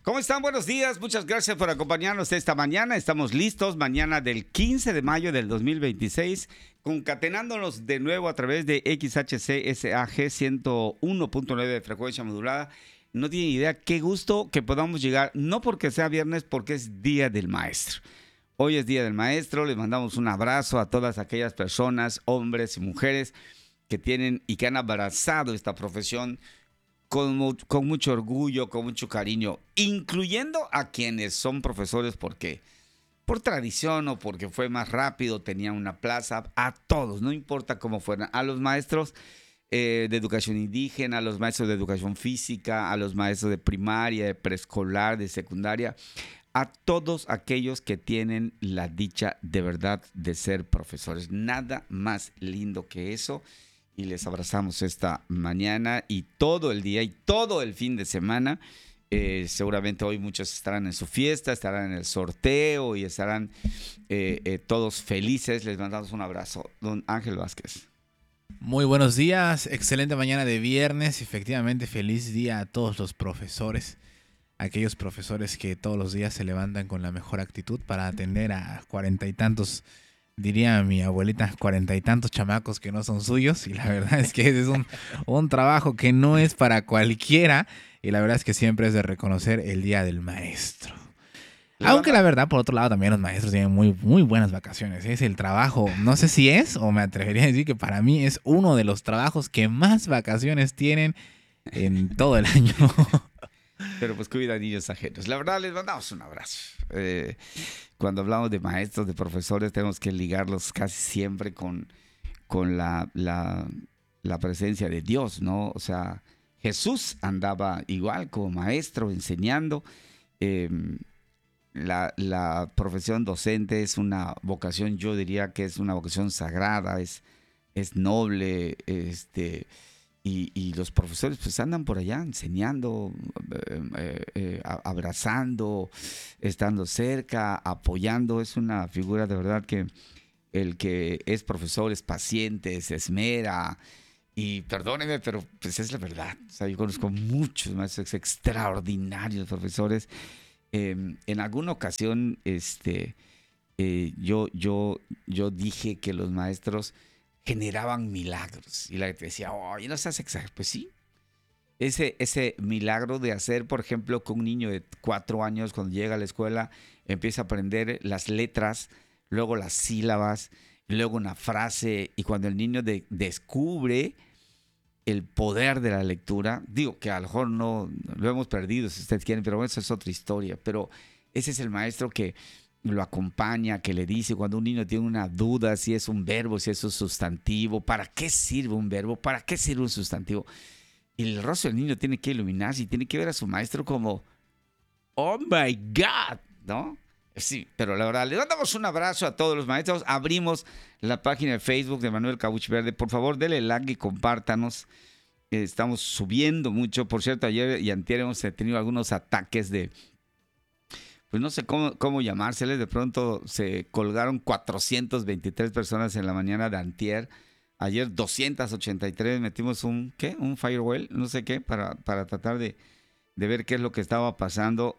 ¿Cómo están? Buenos días. Muchas gracias por acompañarnos esta mañana. Estamos listos. Mañana del 15 de mayo del 2026, concatenándonos de nuevo a través de XHCSAG 101.9 de frecuencia modulada. No tienen idea qué gusto que podamos llegar, no porque sea viernes, porque es Día del Maestro. Hoy es Día del Maestro. Les mandamos un abrazo a todas aquellas personas, hombres y mujeres, que tienen y que han abrazado esta profesión con mucho orgullo, con mucho cariño, incluyendo a quienes son profesores porque por tradición o porque fue más rápido, tenían una plaza, a todos, no importa cómo fueran, a los maestros de educación indígena, a los maestros de educación física, a los maestros de primaria, de preescolar, de secundaria, a todos aquellos que tienen la dicha de verdad de ser profesores. Nada más lindo que eso. Y les abrazamos esta mañana y todo el día y todo el fin de semana. Seguramente hoy muchos estarán en su fiesta, estarán en el sorteo y estarán todos felices. Les mandamos un abrazo. Don Ángel Vázquez. Muy buenos días, excelente mañana de viernes. Efectivamente, feliz día a todos los profesores. Aquellos profesores que todos los días se levantan con la mejor actitud para atender a 40 y tantos, diría mi abuelita, 40 y tantos chamacos que no son suyos. Y la verdad es que es un trabajo que no es para cualquiera. Y la verdad es que siempre es de reconocer el Día del Maestro. Aunque la verdad, por otro lado, también los maestros tienen muy, muy buenas vacaciones. Es el trabajo, no sé si es, o me atrevería a decir que para mí es uno de los trabajos que más vacaciones tienen en todo el año. Pero pues cuida a niños ajenos. La verdad, les mandamos un abrazo. Cuando hablamos de maestros, de profesores, tenemos que ligarlos casi siempre con la presencia de Dios, ¿no? O sea, Jesús andaba igual como maestro, enseñando. La profesión docente es una vocación, yo diría que es una vocación sagrada, es noble, y los profesores pues andan por allá enseñando, abrazando, estando cerca, apoyando. Es una figura de verdad que el que es profesor es paciente, se esmera. Y perdónenme, pero pues es la verdad. O sea, yo conozco muchos maestros extraordinarios profesores. En alguna ocasión yo dije que los maestros generaban milagros. Y la gente decía, oye, no seas exagerado. Pues sí. Ese milagro de hacer, por ejemplo, que un niño de 4 años cuando llega a la escuela empieza a aprender las letras, luego las sílabas, luego una frase. Y cuando el niño descubre el poder de la lectura, digo que a lo mejor no lo hemos perdido, si ustedes quieren, pero eso es otra historia. Pero ese es el maestro que lo acompaña, que le dice cuando un niño tiene una duda, si es un verbo, si es un sustantivo, ¿para qué sirve un verbo? ¿Para qué sirve un sustantivo? Y el rostro del niño tiene que iluminarse y tiene que ver a su maestro como, oh my God, ¿no? Sí, pero la verdad, le damos un abrazo a todos los maestros. Abrimos la página de Facebook de Manuel Cabuch Verde. Por favor, denle like y compártanos. Estamos subiendo mucho. Por cierto, ayer y antier hemos tenido algunos ataques de, pues no sé cómo llamárseles. De pronto se colgaron 423 personas en la mañana de antier. Ayer 283, metimos un firewall, no sé qué, para tratar de ver qué es lo que estaba pasando.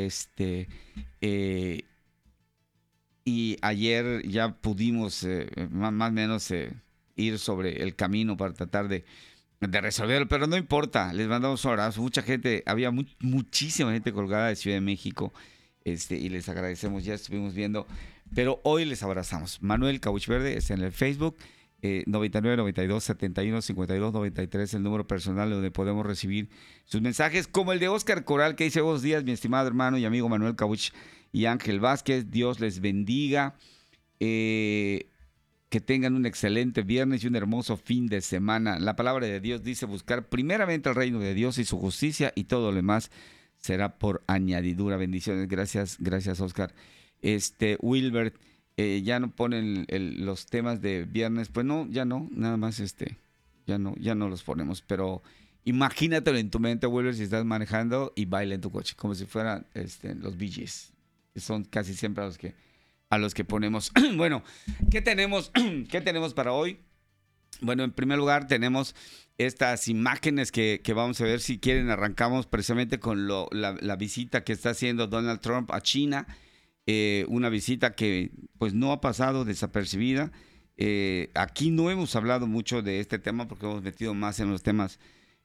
Y ayer ya pudimos más o menos ir sobre el camino para tratar de resolverlo, pero no importa, les mandamos un abrazo. Mucha gente, había muchísima gente colgada de Ciudad de México, y les agradecemos, ya estuvimos viendo, pero hoy les abrazamos. Manuel Cabuch Verde está en el Facebook, 99 92 71 52 93, el número personal donde podemos recibir sus mensajes, como el de Oscar Coral, que dice: buenos días, mi estimado hermano y amigo Manuel Cabuch y Ángel Vázquez, Dios les bendiga, que tengan un excelente viernes y un hermoso fin de semana. La palabra de Dios dice: buscar primeramente el reino de Dios y su justicia, y todo lo demás será por añadidura. Bendiciones. Gracias Oscar. Wilbert, ya no ponen los temas de viernes. Pues no, ya no, nada más ya no los ponemos, pero imagínatelo en tu mente, Wilbert, si estás manejando y baila en tu coche, como si fueran los Bee Gees, que son casi siempre a los que ponemos. Bueno, ¿qué tenemos para hoy? Bueno, en primer lugar tenemos estas imágenes que vamos a ver. Si quieren, arrancamos precisamente con la visita que está haciendo Donald Trump a China. Una visita que pues no ha pasado desapercibida. Aquí no hemos hablado mucho de este tema porque hemos metido más en los temas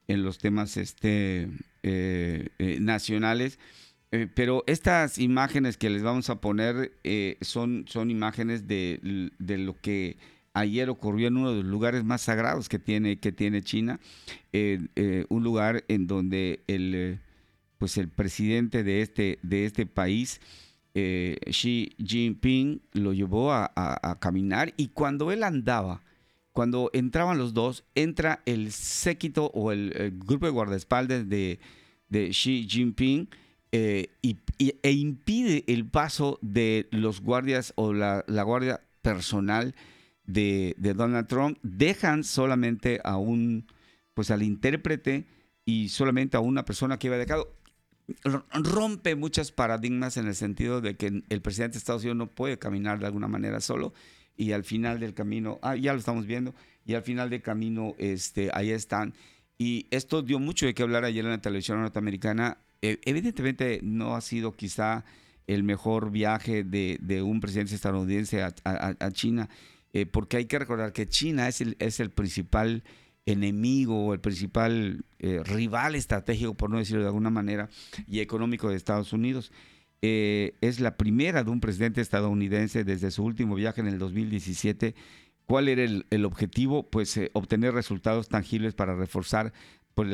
nacionales. Pero estas imágenes que les vamos a poner son imágenes de lo que ayer ocurrió en uno de los lugares más sagrados que tiene China, un lugar en donde pues el presidente de este país, Xi Jinping, lo llevó a caminar, y cuando él andaba, cuando entraban los dos, entra el séquito o el grupo de guardaespaldas de Xi Jinping, e impide el paso de los guardias o la guardia personal de Donald Trump. Dejan solamente pues al intérprete y solamente a una persona que iba de cargo. Rompe muchos paradigmas en el sentido de que el presidente de Estados Unidos no puede caminar de alguna manera solo, y al final del camino, ya lo estamos viendo, y al final del camino ahí están. Y esto dio mucho de qué hablar ayer en la televisión norteamericana. Evidentemente no ha sido quizá el mejor viaje de un presidente estadounidense a China, porque hay que recordar que China es el principal enemigo o el principal rival estratégico, por no decirlo de alguna manera, y económico de Estados Unidos. Es la primera de un presidente estadounidense desde su último viaje en el 2017. ¿Cuál era el objetivo? Pues obtener resultados tangibles para reforzar pues,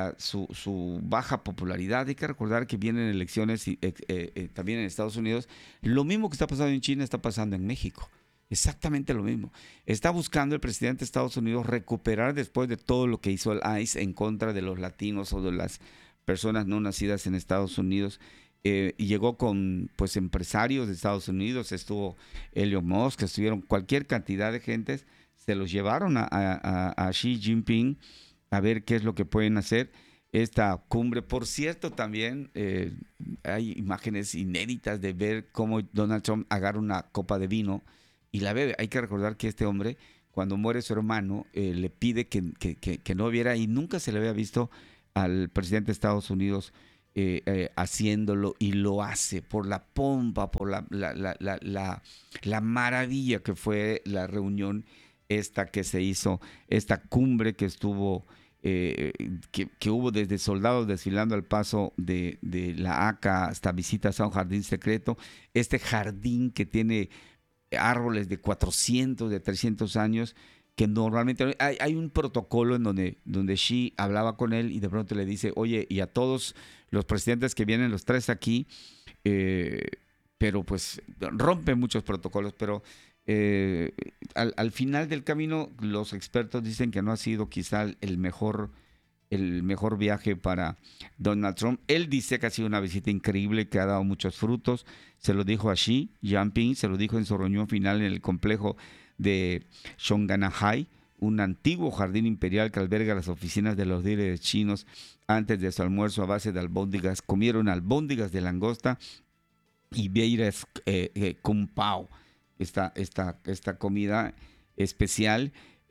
su baja popularidad. Hay que recordar que vienen elecciones también en Estados Unidos. Lo mismo que está pasando en China está pasando en México. Exactamente lo mismo. Está buscando el presidente de Estados Unidos recuperar después de todo lo que hizo el ICE en contra de los latinos o de las personas no nacidas en Estados Unidos. Y llegó con pues empresarios de Estados Unidos, estuvo Elon Musk, estuvieron cualquier cantidad de gentes, se los llevaron a Xi Jinping a ver qué es lo que pueden hacer. Esta cumbre, por cierto, también hay imágenes inéditas de ver cómo Donald Trump agarra una copa de vino y la bebe. Hay que recordar que este hombre, cuando muere su hermano, le pide que no bebiera, y nunca se le había visto al presidente de Estados Unidos haciéndolo, y lo hace por la pompa, por la maravilla que fue la reunión esta que se hizo, esta cumbre que estuvo, que hubo desde soldados desfilando al paso de la ACA hasta visitas a un jardín secreto, este jardín que tiene árboles de 400, de 300 años, que normalmente hay un protocolo en donde Xi hablaba con él y de pronto le dice, oye, y a todos los presidentes que vienen, los tres aquí, pero pues rompe muchos protocolos, pero al final del camino los expertos dicen que no ha sido quizá el mejor viaje para Donald Trump. Él dice que ha sido una visita increíble, que ha dado muchos frutos. Se lo dijo a Xi Jinping, se lo dijo en su reunión final en el complejo de Shonganahai, un antiguo jardín imperial que alberga las oficinas de los líderes chinos. Antes de su almuerzo a base de albóndigas, comieron albóndigas de langosta y beiras kung pao, esta comida especial.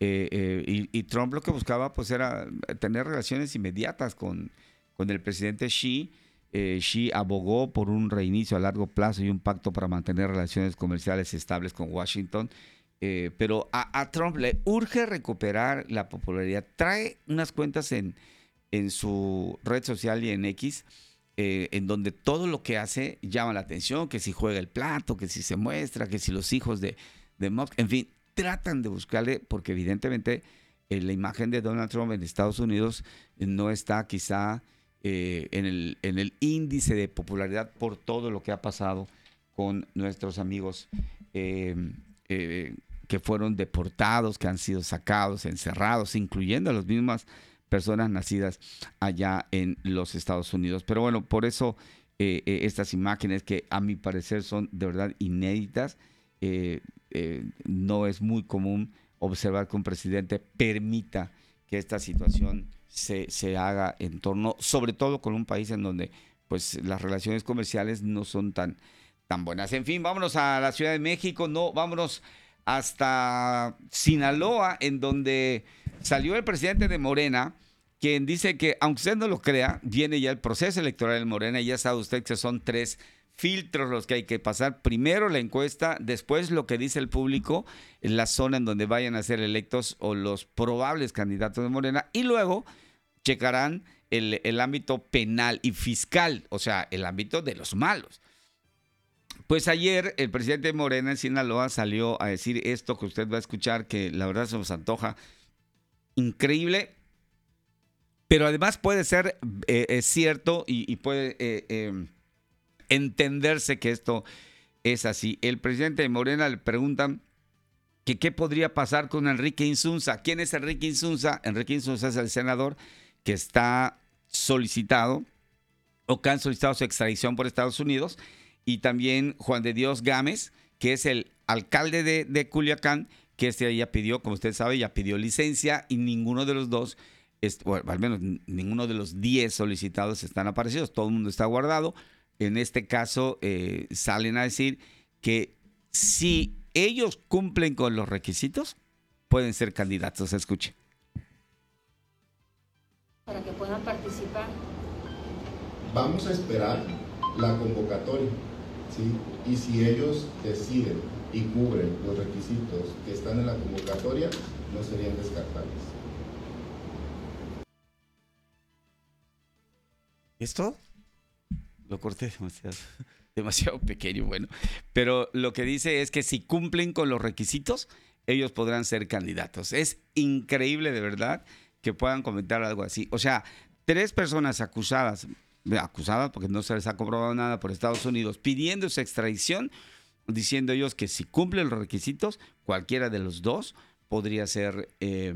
Y Trump lo que buscaba pues era tener relaciones inmediatas con el presidente Xi. Xi abogó por un reinicio a largo plazo y un pacto para mantener relaciones comerciales estables con Washington. Pero a Trump le urge recuperar la popularidad. Trae unas cuentas en su red social y en X, en donde todo lo que hace llama la atención, que si juega el plato, que si se muestra, que si los hijos de Musk, en fin, tratan de buscarle, porque evidentemente la imagen de Donald Trump en Estados Unidos no está quizá en el índice de popularidad por todo lo que ha pasado con nuestros amigos que fueron deportados, que han sido sacados, encerrados, incluyendo a las mismas personas nacidas allá en los Estados Unidos. Pero bueno, por eso estas imágenes, que a mi parecer son de verdad inéditas, no es muy común observar que un presidente permita que esta situación se haga en torno, sobre todo con un país en donde pues las relaciones comerciales no son tan buenas. En fin, vámonos a la Ciudad de México, vámonos hasta Sinaloa, en donde salió el presidente de Morena, quien dice que, aunque usted no lo crea, viene ya el proceso electoral en Morena, y ya sabe usted que son 3 filtros los que hay que pasar. Primero la encuesta, después lo que dice el público en la zona en donde vayan a ser electos o los probables candidatos de Morena, y luego checarán el ámbito penal y fiscal, o sea, el ámbito de los malos. Pues ayer el presidente de Morena en Sinaloa salió a decir esto que usted va a escuchar, que la verdad se nos antoja increíble, pero además puede ser cierto y puede entenderse que esto es así. El presidente de Morena le preguntan que qué podría pasar con Enrique Insunza. ¿Quién es Enrique Insunza? Enrique Insunza es el senador que está solicitado o que han solicitado su extradición por Estados Unidos, y también Juan de Dios Gámez, que es el alcalde de Culiacán, que ya pidió, como usted sabe, ya pidió licencia, y ninguno de los dos, bueno, al menos ninguno de los 10 solicitados están aparecidos, todo el mundo está guardado. En este caso salen a decir que si ellos cumplen con los requisitos, pueden ser candidatos. Escuche. Para que puedan participar. Vamos a esperar la convocatoria, ¿sí? Y si ellos deciden y cubren los requisitos que están en la convocatoria, no serían descartables. ¿Esto? Lo corté demasiado pequeño, bueno. Pero lo que dice es que si cumplen con los requisitos, ellos podrán ser candidatos. Es increíble, de verdad, que puedan comentar algo así. O sea, 3 personas acusadas porque no se les ha comprobado nada por Estados Unidos, pidiendo su extradición, diciendo ellos que si cumplen los requisitos, cualquiera de los 2 podría ser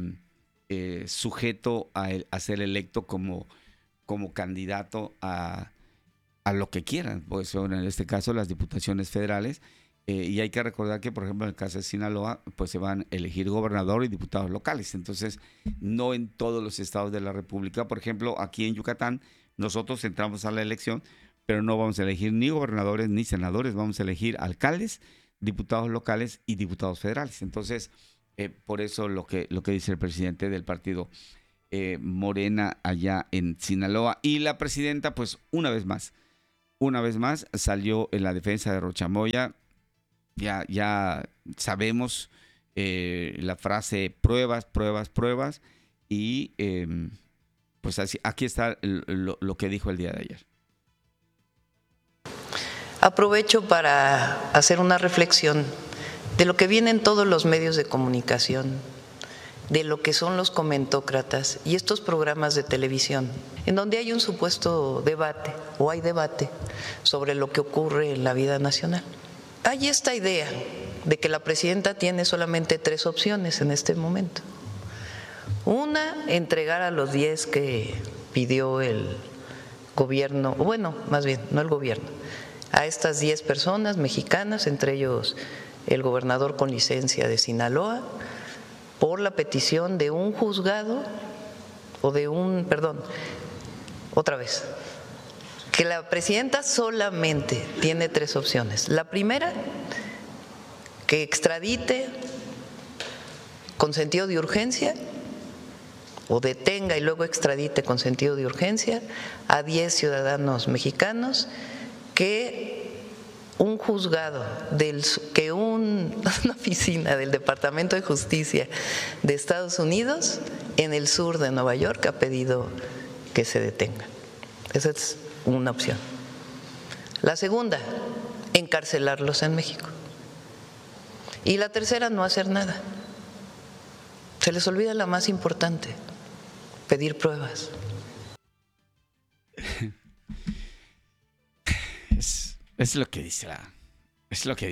sujeto a ser electo como candidato a lo que quieran, pues son en este caso las diputaciones federales, y hay que recordar que, por ejemplo, en el caso de Sinaloa, pues se van a elegir gobernador y diputados locales. Entonces, no en todos los estados de la República. Por ejemplo, aquí en Yucatán, nosotros entramos a la elección, pero no vamos a elegir ni gobernadores ni senadores, vamos a elegir alcaldes, diputados locales y diputados federales. Entonces, por eso lo que dice el presidente del partido Morena allá en Sinaloa. Y la presidenta, pues una vez más salió en la defensa de Rocha Moya. Ya sabemos la frase pruebas, y pues así, aquí está lo que dijo el día de ayer. Aprovecho para hacer una reflexión de lo que viene en todos los medios de comunicación, de lo que son los comentócratas y estos programas de televisión, en donde hay un supuesto debate o hay debate sobre lo que ocurre en la vida nacional. Hay esta idea de que la presidenta tiene solamente 3 opciones en este momento. Una, entregar a los 10 que pidió el gobierno, bueno, más bien, no el gobierno, a estas 10 personas mexicanas, entre ellos el gobernador con licencia de Sinaloa, por la petición de un juzgado que la presidenta solamente tiene 3 opciones. La primera, que extradite con sentido de urgencia, o detenga y luego extradite con sentido de urgencia a 10 ciudadanos mexicanos que un juzgado, una oficina del Departamento de Justicia de Estados Unidos en el sur de Nueva York ha pedido que se detengan. Esa es una opción. La segunda, encarcelarlos en México. Y la tercera, no hacer nada. Se les olvida la más importante, pedir pruebas. Es lo que dice